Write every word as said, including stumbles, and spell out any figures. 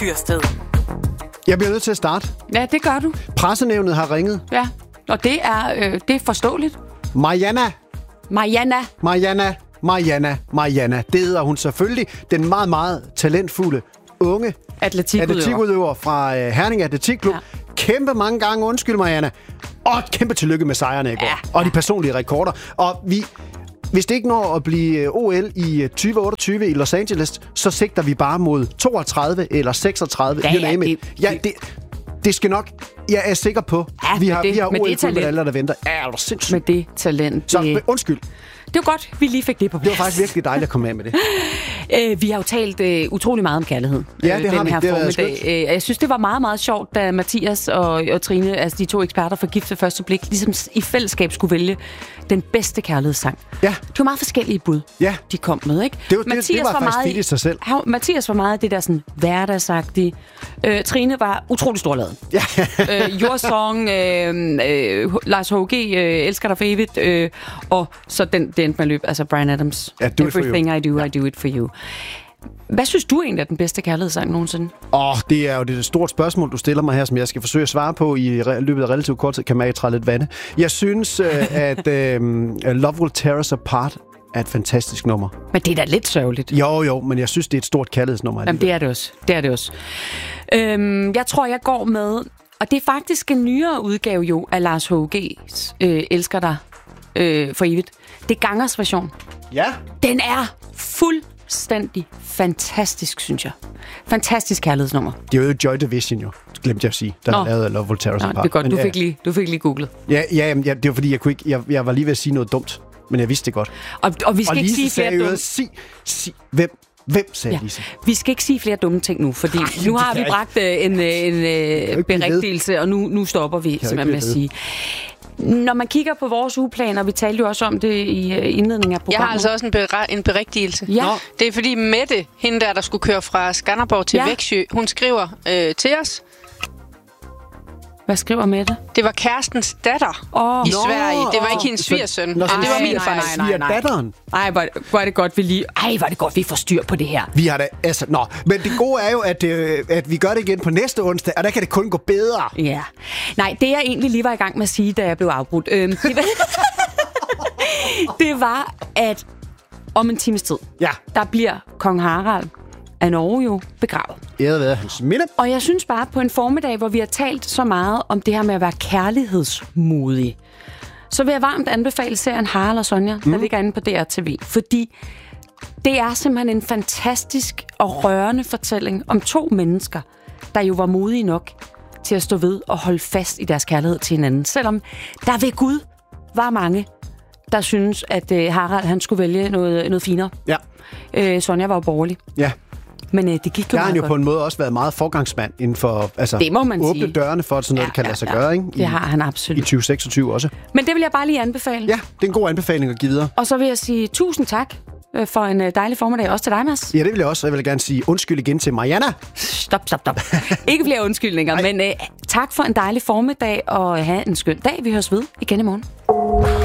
Tyrsted. Jeg bliver nødt til at starte. Ja, det gør du. Pressenævnet har ringet. Ja, og det er, øh, det er forståeligt. Mariana. Mariana. Mariana. Mariana. Mariana. Det hedder hun selvfølgelig. Den meget, meget talentfulde unge Atletikudøver, atletikudøver fra øh, Herning Atletikklub. Ja. Kæmpe mange gange, undskyld Mariana. Og et kæmpe tillykke med sejrene i går. Ja. Og de personlige rekorder. Og vi... Hvis det ikke når at blive O L i tyve otteogtyve i Los Angeles, så sigter vi bare mod toogtredive eller seksogtredive. Ja, ja, det, ja, det, det skal nok... Jeg er sikker på, ja, vi har, det, vi har O L-medaljer, der venter. Ja, er du sindssygt. Med det talent. Så det... undskyld. Det var godt, vi lige fik det på plads. Det var faktisk virkelig dejligt at komme af med det. Æ, vi har jo talt øh, utrolig meget om kærlighed. Ja, det øh, har den vi. Her det formiddag. Æ, jeg synes, det var meget, meget sjovt, da Mathias og, og Trine, altså de to eksperter for Gift ved første blik, ligesom i fællesskab skulle vælge den bedste kærlighedssang. Ja. Det var meget forskellige bud, ja. de kom med, ikke? Det var, det, det var, var faktisk fedt i sig selv. Han, Mathias var meget det der sådan hverdagsagtige. Øh, Trine var utrolig storladen. Ja. øh, Your Song, øh, øh, Lars H G, øh, Elsker dig for evigt, øh, og så den, den endte med løb, altså Bryan Adams. Ja, Everything I do, ja. I do it for you. Hvad synes du egentlig er den bedste kærlighedssang nogensinde? Åh, oh, det er jo det stort spørgsmål, du stiller mig her, som jeg skal forsøge at svare på i løbet af relativt kort tid. Kan man ikke træde lidt vande? Jeg synes, at uh, Love Will Tear Us Apart er et fantastisk nummer. Men det er da lidt sørgeligt. Jo, jo, men jeg synes, det er et stort kærlighedsnummer. Jamen, det er det også. Det er det også. Øhm, jeg tror, jeg går med... Og det er faktisk en nyere udgave jo af Lars H G's øh, Elsker dig øh, for evigt. Det er Gangers version. Ja. Den er fuldstændig fantastisk, synes jeg. Fantastisk kærlighedsnummer. Det er jo Joy Division, jo. Glemte jeg at sige. Der har lavet Love Will Tear Us Apart. Det er godt. Du fik, lige, du fik lige googlet. Ja, ja, jamen, ja, det var fordi, jeg, kunne ikke, jeg, jeg var lige ved at sige noget dumt. Men jeg vidste det godt. Og, og vi skal og ikke sige flere dumme... Sig, sig, hvem, hvem sagde ja. Lise? Vi skal ikke sige flere dumme ting nu, fordi Ej, nu har vi bragt en, en, en berigtigelse, og nu, nu stopper vi simpelthen med at sige. Når man kigger på vores ugeplaner, vi talte jo også om det i indledningen af programmet. Jeg har altså også en, ber- en berigtigelse. Ja. Det er fordi Mette, hende der, der skulle køre fra Skanderborg til ja. Växjö, hun skriver øh, til os. Hvad skriver Mette? Det var kærestens datter oh. i Nå, Sverige. Det var ikke hendes svigersøn. Nå, det var min fejl. Svigerdatteren. Ej, hvor, hvor er det godt, vi lige... Ej, hvor er det godt, vi får styr på det her. Vi har da... Altså, nå. Men det gode er jo, at, øh, at vi gør det igen på næste onsdag, og der kan det kun gå bedre. Ja. Nej, det jeg egentlig lige var i gang med at sige, da jeg blev afbrudt, øh, det, var, det var, at om en times tid, ja. der bliver kong Harald af Norge jo begravet. Æret være hans minde. Og jeg synes bare, på en formiddag, hvor vi har talt så meget om det her med at være kærlighedsmodig, så vil jeg varmt anbefale serien Harald og Sonja, mm. der ligger inde på D R T V. Fordi det er simpelthen en fantastisk og rørende fortælling om to mennesker, der jo var modige nok til at stå ved og holde fast i deres kærlighed til hinanden. Selvom der ved Gud var mange, der synes, at Harald han skulle vælge noget, noget finere. Ja. Øh, Sonja var jo borgerlig. Ja. Men øh, det gik jo der har han jo godt. på en måde også været meget forgangsmand inden for altså, det må man åbne sige. dørene for, at sådan noget ja, kan lade sig ja, gøre. Ikke? I, det har han absolut. I tyve seksogtyve også. Men det vil jeg bare lige anbefale. Ja, det er en god anbefaling at give videre. Og så vil jeg sige tusind tak for en dejlig formiddag, også til dig, Mads. Ja, det vil jeg også. Jeg vil gerne sige undskyld igen til Mariana. Stop, stop, stop. Ikke flere undskyldninger, men øh, tak for en dejlig formiddag, og have en skøn dag. Vi høres ved igen i morgen.